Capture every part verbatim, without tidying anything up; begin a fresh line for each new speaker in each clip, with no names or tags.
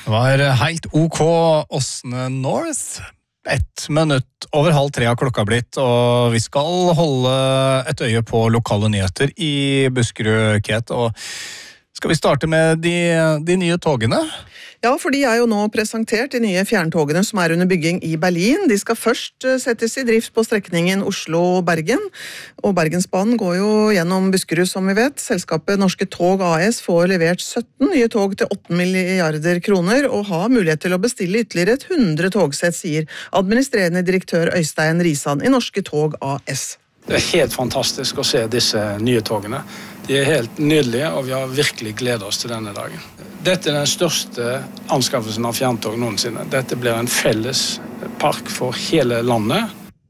Det var helt ok Åsne North. Ett minutt over halv tre har klokka blitt, og vi skal holde et øye på lokale nyheter i Buskerud, Kate. Og skal vi starte med de, de nye togene?
Ja, for de er jo nå presentert, de nye fjerntogene som er under bygging i Berlin. De skal først settes i drift på strekningen Oslo-Bergen, og Bergensbanen går jo gjennom Buskerud, som vi vet. Selskapet Norske Tog A S får levert sytten nye tog til åtte milliarder kroner, og har mulighet til å bestille ytterligere et hundre togsett, sier administrerende direktør Øystein Risan i Norske Tog A S.
Det er helt fantastisk å se disse nye togene. De er helt nydelige, og vi har virkelig gledet oss til denne dagen. Dette er den største anskaffelsen av fjerntog noensinne. Dette blir en felles park for hele landet.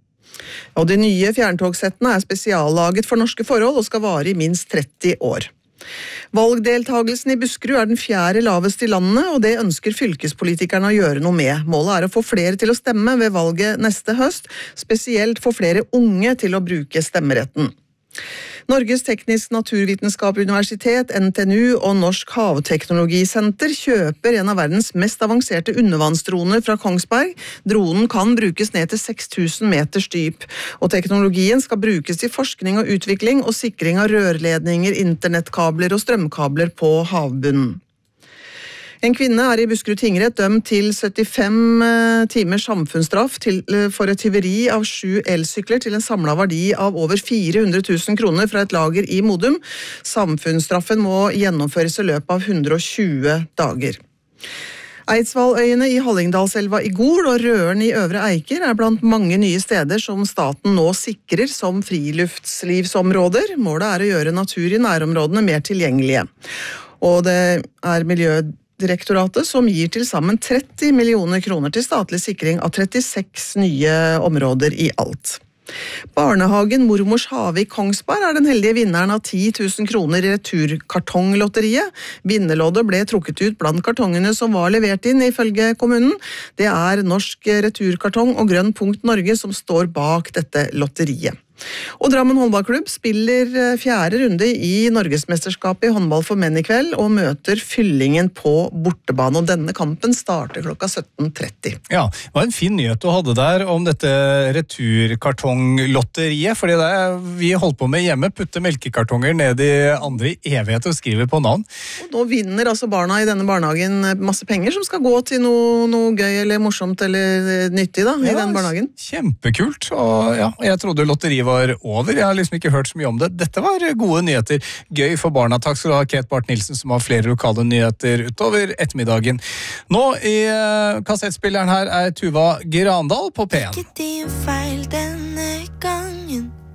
Og de nye fjerntogsettene er spesiallaget for norske forhold og skal vare i minst tretti år. Valgdeltagelsen i Buskerud er den fjerde lavest i landet, og det ønsker fylkespolitikerne å gjøre noe med. Målet er å få flere til å stemme ved valget neste høst, spesielt få flere unge til å bruke stemmeretten. Norges teknisk naturvitenskapelig universitet, N T N U og Norsk havteknologisenter kjøper en av verdens mest avanserte undervannsdroner fra Kongsberg. Dronen kan brukes ned til seks tusen meters dyp, og teknologien skal brukes til forskning og utvikling og sikring av rørledninger, internettkabler og strømkabler på havbunnen. En kvinne er i Buskerud tingrett dømt til syttifem timers samfunnsstraff til, for et tyveri av sju elsykler til en samlet verdi av over fire hundre tusen kroner fra et lager i Modum. Samfunnsstraffen må gjennomføres i løpet av hundre og tjue dager. Eidsvalløyene i Hallingdalselva i Gol og Røren i Øvre Eiker er blant mange nye steder som staten nå sikrer som friluftslivsområder. Målet er å gjøre natur i nærområdene mer tilgjengelige. Og det er miljø Direktoratet som gir til sammen tretti millioner kroner til statlig sikring av trettiseks nye områder i alt. Barnehagen Mormors Hage i Kongsberg er den heldige vinneren av ti tusen kroner i returkartonglotteriet. Vinnerloddet ble trukket ut blant kartongene som var levert inn ifølge kommunen. Det er Norsk Returkartong og Grønn Punkt Norge som står bak dette lotteriet. Og Drammen håndballklubb spiller fjerde runde i Norgesmesterskapet i håndball for menn i kveld og møter Fyllingen på bortebane, og denne kampen starter klokka sytten tretti.
Ja, det var en fin nyhet du hadde der om dette returkartonglotteriet, fordi det er, vi holdt på med hjemme, putte melkekartonger ned i andre i evighet og skrive på navn.
Og nå vinner altså barna i denne barnehagen masse penger som skal gå til noe, noe gøy eller morsomt eller nyttig da, i ja, den barnehagen.
Kjempekult, og ja, jeg trodde lotteriet var over. Jeg har liksom ikke hørt så mye om det. Dette var gode nyheter. Gøy for barna. Takk skal du ha, Kate Barth Nilsen, som har flere lokale nyheter utover ettermiddagen. Nå i uh, kassettspilleren her er Tuva Grandal på P en.
Ikke din feil denne gangen.